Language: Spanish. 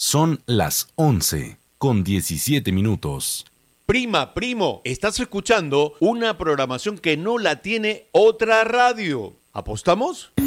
Son las 11:17. Prima, primo, estás escuchando una programación que no la tiene otra radio. ¿Apostamos?